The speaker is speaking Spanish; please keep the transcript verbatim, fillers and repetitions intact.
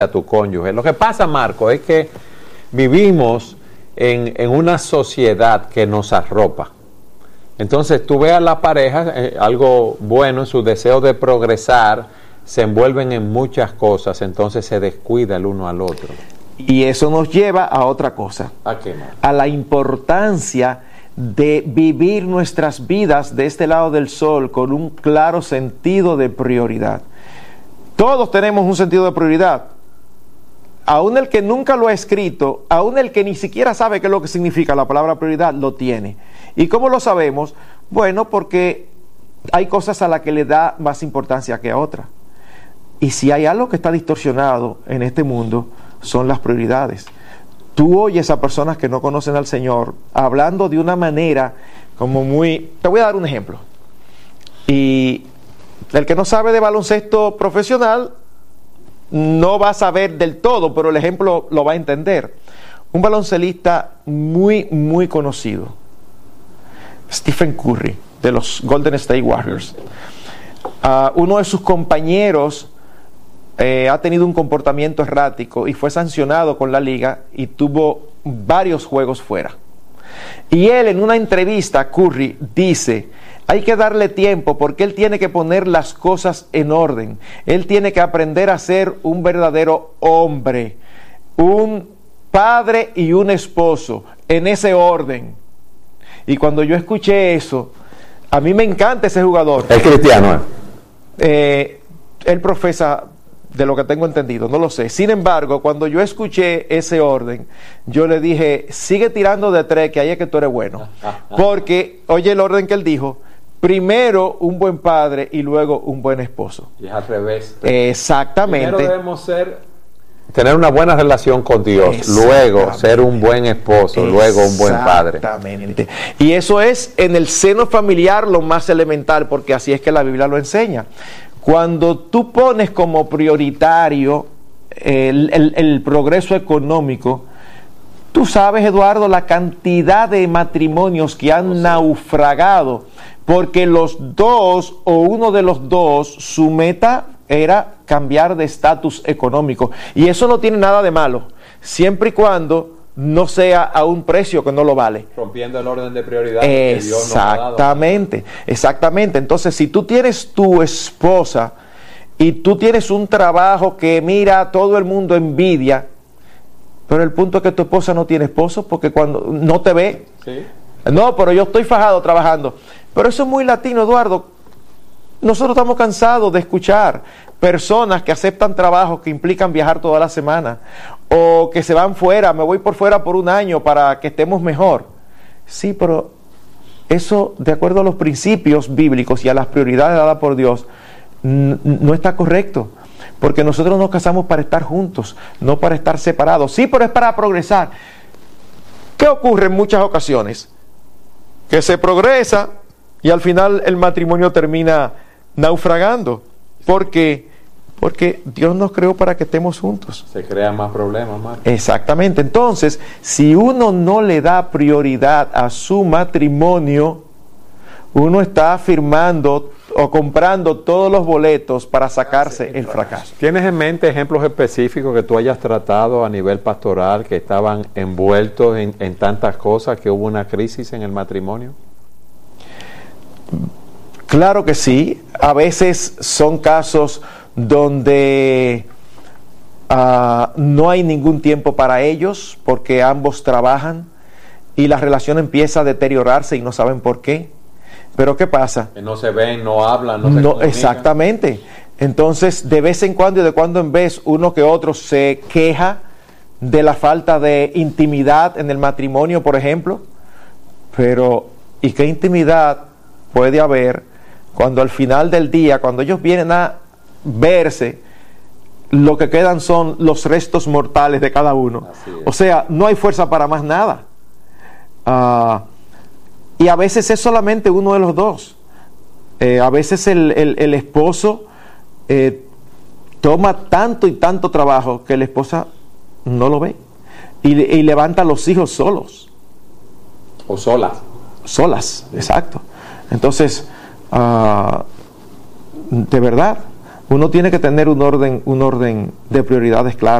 a tu cónyuge. Lo que pasa, Marco, es que vivimos en, en una sociedad que nos arropa. Entonces tú ves a la pareja, eh, algo bueno en su deseo de progresar, se envuelven en muchas cosas, entonces se descuida el uno al otro. Y eso nos lleva a otra cosa. ¿A qué, Marco? A la importancia de vivir nuestras vidas de este lado del sol con un claro sentido de prioridad. Todos tenemos un sentido de prioridad. Aún el que nunca lo ha escrito, aún el que ni siquiera sabe qué es lo que significa la palabra prioridad, lo tiene. ¿Y cómo lo sabemos? Bueno, porque hay cosas a las que le da más importancia que a otras. Y si hay algo que está distorsionado en este mundo, son las prioridades. Tú oyes a personas que no conocen al Señor hablando de una manera como muy... Te voy a dar un ejemplo. Y el que no sabe de baloncesto profesional no va a saber del todo, pero el ejemplo lo va a entender. Un baloncelista muy, muy conocido, Stephen Curry, de los Golden State Warriors. Uh, uno de sus compañeros eh, ha tenido un comportamiento errático y fue sancionado con la liga y tuvo varios juegos fuera. Y él, en una entrevista, Curry dice: hay que darle tiempo porque él tiene que poner las cosas en orden. Él tiene que aprender a ser un verdadero hombre, un padre y un esposo, en ese orden. Y cuando yo escuché eso, a mí me encanta ese jugador. Es cristiano, ¿eh? Eh, él profesa, de lo que tengo entendido, no lo sé. Sin embargo, cuando yo escuché ese orden, yo le dije: sigue tirando de tres, que ahí es que tú eres bueno. Porque, oye el orden que él dijo: primero un buen padre y luego un buen esposo. Y es al revés. Exactamente. Primero debemos ser, tener una buena relación con Dios, luego ser un buen esposo, luego un buen padre. Exactamente. Y eso es en el seno familiar lo más elemental, porque así es que la Biblia lo enseña. Cuando tú pones como prioritario el, el, el progreso económico, tú sabes, Eduardo, la cantidad de matrimonios que han oh, sí. naufragado, porque los dos o uno de los dos, su meta era cambiar de estatus económico. Y eso no tiene nada de malo, siempre y cuando no sea a un precio que no lo vale. Rompiendo el orden de prioridad. Exactamente, exactamente. Entonces, si tú tienes tu esposa y tú tienes un trabajo que, mira, todo el mundo envidia, pero el punto es que tu esposa no tiene esposo porque cuando no te ve, ¿sí? No, pero yo estoy fajado trabajando. Pero eso es muy latino, Eduardo. Nosotros estamos cansados de escuchar personas que aceptan trabajos que implican viajar toda la semana, o que se van fuera, me voy por fuera por un año para que estemos mejor. Sí, pero eso, de acuerdo a los principios bíblicos y a las prioridades dadas por Dios, n- no está correcto. Porque nosotros nos casamos para estar juntos, no para estar separados. Sí, pero es para progresar. ¿Qué ocurre en muchas ocasiones? Que se progresa y al final el matrimonio termina naufragando. ¿Por qué? Porque Dios nos creó para que estemos juntos. Se crean más problemas, más. Exactamente. Entonces, si uno no le da prioridad a su matrimonio, uno está firmando o comprando todos los boletos para sacarse el fracaso. ¿Tienes en mente ejemplos específicos que tú hayas tratado a nivel pastoral que estaban envueltos en, en tantas cosas que hubo una crisis en el matrimonio? Claro que sí. A veces son casos donde uh, no hay ningún tiempo para ellos porque ambos trabajan y la relación empieza a deteriorarse y no saben por qué. Pero ¿qué pasa? Que no se ven, no hablan, no se no, comunican. Exactamente. Entonces, de vez en cuando y de cuando en vez, uno que otro se queja de la falta de intimidad en el matrimonio, por ejemplo. Pero, ¿y qué intimidad puede haber cuando al final del día, cuando ellos vienen a verse, lo que quedan son los restos mortales de cada uno? O sea, no hay fuerza para más nada. Ah... Uh, Y a veces es solamente uno de los dos. Eh, a veces el, el, el esposo eh, toma tanto y tanto trabajo que la esposa no lo ve. Y, y levanta a los hijos solos. O solas. Solas, exacto. Entonces, uh, de verdad, uno tiene que tener un orden, un orden de prioridades claro.